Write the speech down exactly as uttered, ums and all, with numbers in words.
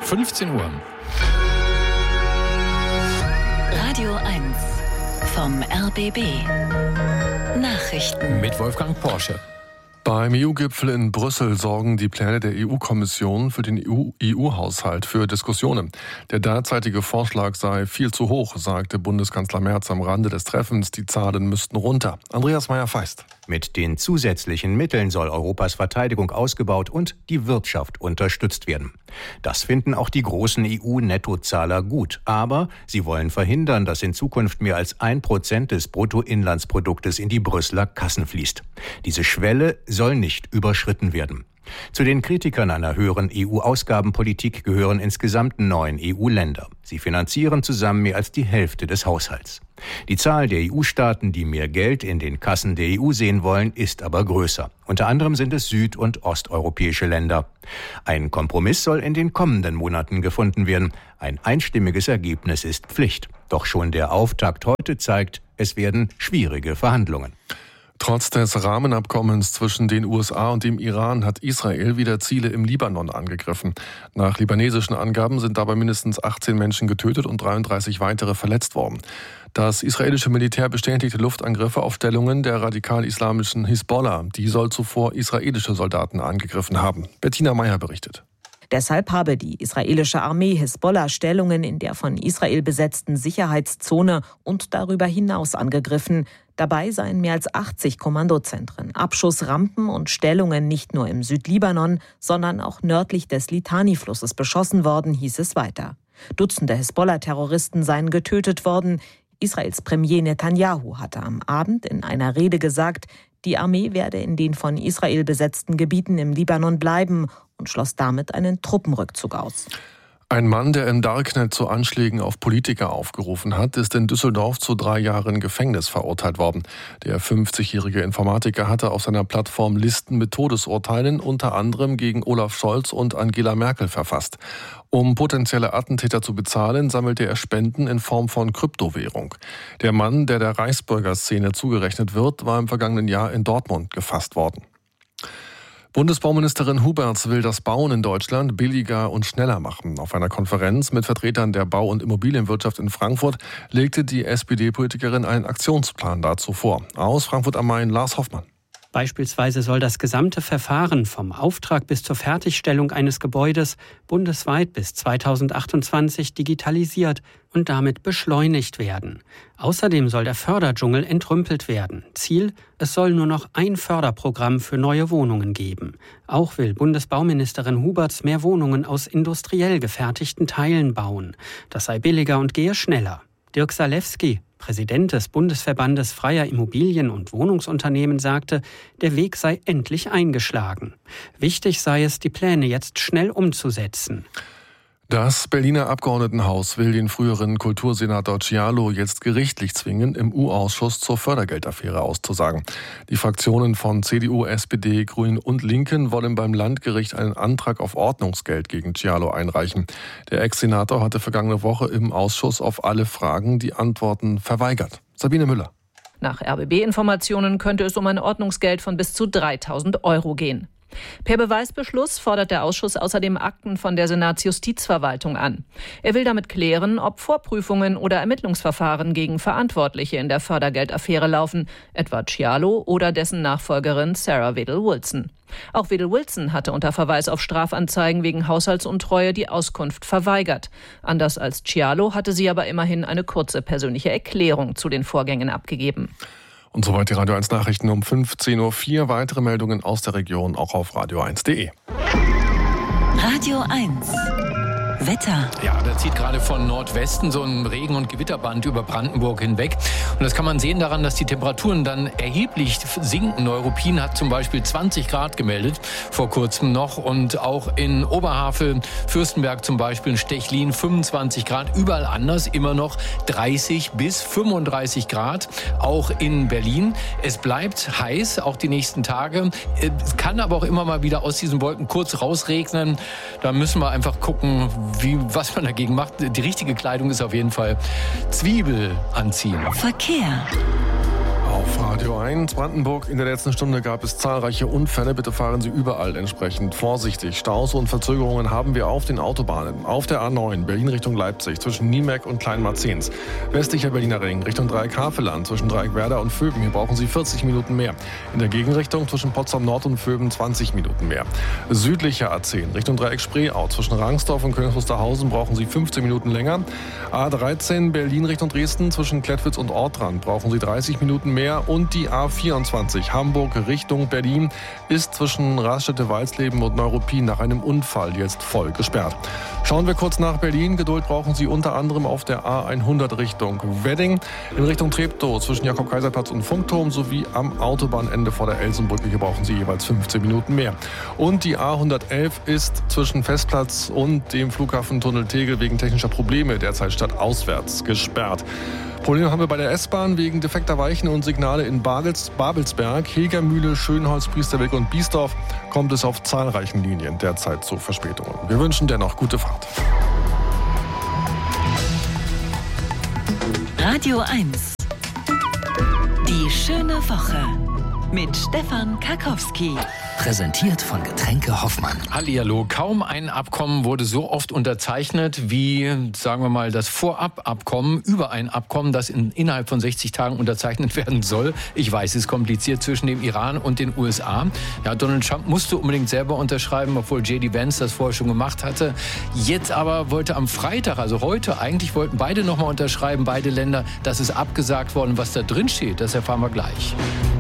fünfzehn Uhr. Radio eins vom R B B. Nachrichten mit Wolfgang Porsche. Beim E U-Gipfel in Brüssel sorgen die Pläne der E U-Kommission für den E U-Haushalt für Diskussionen. Der derzeitige Vorschlag sei viel zu hoch, sagte Bundeskanzler Merz am Rande des Treffens. Die Zahlen müssten runter. Andreas Meyer-Feist. Mit den zusätzlichen Mitteln soll Europas Verteidigung ausgebaut und die Wirtschaft unterstützt werden. Das finden auch die großen E U-Nettozahler gut. Aber sie wollen verhindern, dass in Zukunft mehr als ein Prozent des Bruttoinlandsproduktes in die Brüsseler Kassen fließt. Diese Schwelle soll nicht überschritten werden. Zu den Kritikern einer höheren E U-Ausgabenpolitik gehören insgesamt neun E U-Länder. Sie finanzieren zusammen mehr als die Hälfte des Haushalts. Die Zahl der E U-Staaten, die mehr Geld in den Kassen der E U sehen wollen, ist aber größer. Unter anderem sind es süd- und osteuropäische Länder. Ein Kompromiss soll in den kommenden Monaten gefunden werden. Ein einstimmiges Ergebnis ist Pflicht. Doch schon der Auftakt heute zeigt, es werden schwierige Verhandlungen. Trotz des Rahmenabkommens zwischen den U S A und dem Iran hat Israel wieder Ziele im Libanon angegriffen. Nach libanesischen Angaben sind dabei mindestens achtzehn Menschen getötet und dreiunddreißig weitere verletzt worden. Das israelische Militär bestätigte Luftangriffe auf Stellungen der radikal-islamischen Hisbollah. Die soll zuvor israelische Soldaten angegriffen haben. Bettina Meyer berichtet. Deshalb habe die israelische Armee Hisbollah Stellungen in der von Israel besetzten Sicherheitszone und darüber hinaus angegriffen. Dabei seien mehr als achtzig Kommandozentren, Abschussrampen und Stellungen nicht nur im Südlibanon, sondern auch nördlich des Litani-Flusses beschossen worden, hieß es weiter. Dutzende Hisbollah-Terroristen seien getötet worden. Israels Premier Netanyahu hatte am Abend in einer Rede gesagt, die Armee werde in den von Israel besetzten Gebieten im Libanon bleiben und schloss damit einen Truppenrückzug aus. Ein Mann, der im Darknet zu Anschlägen auf Politiker aufgerufen hat, ist in Düsseldorf zu drei Jahren Gefängnis verurteilt worden. Der fünfzigjährige Informatiker hatte auf seiner Plattform Listen mit Todesurteilen unter anderem gegen Olaf Scholz und Angela Merkel verfasst. Um potenzielle Attentäter zu bezahlen, sammelte er Spenden in Form von Kryptowährung. Der Mann, der der Reichsbürgerszene zugerechnet wird, war im vergangenen Jahr in Dortmund gefasst worden. Bundesbauministerin Huberts will das Bauen in Deutschland billiger und schneller machen. Auf einer Konferenz mit Vertretern der Bau- und Immobilienwirtschaft in Frankfurt legte die S P D-Politikerin einen Aktionsplan dazu vor. Aus Frankfurt am Main, Lars Hoffmann. Beispielsweise soll das gesamte Verfahren vom Auftrag bis zur Fertigstellung eines Gebäudes bundesweit bis zweitausendachtundzwanzig digitalisiert und damit beschleunigt werden. Außerdem soll der Förderdschungel entrümpelt werden. Ziel: Es soll nur noch ein Förderprogramm für neue Wohnungen geben. Auch will Bundesbauministerin Huberts mehr Wohnungen aus industriell gefertigten Teilen bauen. Das sei billiger und gehe schneller. Dirk Salewski, Präsident des Bundesverbandes freier Immobilien- und Wohnungsunternehmen, sagte, der Weg sei endlich eingeschlagen. Wichtig sei es, die Pläne jetzt schnell umzusetzen. Das Berliner Abgeordnetenhaus will den früheren Kultursenator Cialo jetzt gerichtlich zwingen, im U-Ausschuss zur Fördergeldaffäre auszusagen. Die Fraktionen von C D U, S P D, Grünen und Linken wollen beim Landgericht einen Antrag auf Ordnungsgeld gegen Cialo einreichen. Der Ex-Senator hatte vergangene Woche im Ausschuss auf alle Fragen die Antworten verweigert. Sabine Müller. Nach R B B-Informationen könnte es um ein Ordnungsgeld von bis zu dreitausend Euro gehen. Per Beweisbeschluss fordert der Ausschuss außerdem Akten von der Senatsjustizverwaltung an. Er will damit klären, ob Vorprüfungen oder Ermittlungsverfahren gegen Verantwortliche in der Fördergeldaffäre laufen, etwa Cialo oder dessen Nachfolgerin Sarah Wedel-Wilson. Auch Wedel-Wilson hatte unter Verweis auf Strafanzeigen wegen Haushaltsuntreue die Auskunft verweigert. Anders als Cialo hatte sie aber immerhin eine kurze persönliche Erklärung zu den Vorgängen abgegeben. Und soweit die Radio eins Nachrichten um fünfzehn Uhr vier. Weitere Meldungen aus der Region auch auf radio eins punkt de. Radio eins. Wetter. Ja, da zieht gerade von Nordwesten so ein Regen- und Gewitterband über Brandenburg hinweg. Und das kann man sehen daran, dass die Temperaturen dann erheblich sinken. Neuruppin hat zum Beispiel zwanzig Grad gemeldet vor kurzem noch. Und auch in Oberhavel, Fürstenberg zum Beispiel, in Stechlin fünfundzwanzig Grad. Überall anders immer noch dreißig bis fünfunddreißig Grad. Auch in Berlin. Es bleibt heiß, auch die nächsten Tage. Es kann aber auch immer mal wieder aus diesen Wolken kurz rausregnen. Da müssen wir einfach gucken, wie, was man dagegen macht. Die richtige Kleidung ist auf jeden Fall Zwiebel anziehen. Verkehr. Auf Radio eins Brandenburg. In der letzten Stunde gab es zahlreiche Unfälle. Bitte fahren Sie überall entsprechend vorsichtig. Staus und Verzögerungen haben wir auf den Autobahnen. Auf der A neun Berlin Richtung Leipzig zwischen Niemek und Kleinmarzens. Westlicher Berliner Ring Richtung Dreieck Havelland zwischen Dreieck Werder und Vöben. Hier brauchen Sie vierzig Minuten mehr. In der Gegenrichtung zwischen Potsdam Nord und Vöben zwanzig Minuten mehr. Südlicher A zehn Richtung Dreieck Spreeau zwischen Rangsdorf und Königs Wusterhausen brauchen Sie fünfzehn Minuten länger. A dreizehn Berlin Richtung Dresden zwischen Klettwitz und Ortrand brauchen Sie dreißig Minuten mehr. Und die A vierundzwanzig Hamburg Richtung Berlin ist zwischen Raststätte-Walsleben und Neuruppin nach einem Unfall jetzt voll gesperrt. Schauen wir kurz nach Berlin. Geduld brauchen Sie unter anderem auf der A hundert Richtung Wedding, in Richtung Treptow zwischen Jakob-Kaiser-Platz und Funkturm sowie am Autobahnende vor der Elsenbrücke. Hier brauchen Sie jeweils fünfzehn Minuten mehr. Und die A hundertelf ist zwischen Festplatz und dem Flughafentunnel Tegel wegen technischer Probleme derzeit stadtauswärts gesperrt. Probleme haben wir bei der S-Bahn wegen defekter Weichen und Signale in Babels, Babelsberg, Hegermühle, Schönholz, Priesterweg und Biesdorf kommt es auf zahlreichen Linien derzeit zu Verspätungen. Wir wünschen dennoch gute Fahrt. Radio eins. Die schöne Woche mit Stefan Karkowski. Präsentiert von Getränke Hoffmann. Hallihallo, kaum ein Abkommen wurde so oft unterzeichnet wie, sagen wir mal, das Vorab-Abkommen über ein Abkommen, das in, innerhalb von sechzig Tagen unterzeichnet werden soll. Ich weiß, es ist kompliziert zwischen dem Iran und den U S A. Ja, Donald Trump musste unbedingt selber unterschreiben, obwohl J D Vance das vorher schon gemacht hatte. Jetzt aber wollte am Freitag, also heute, eigentlich wollten beide nochmal unterschreiben, beide Länder. Das ist abgesagt worden. Was da drin steht, das erfahren wir gleich.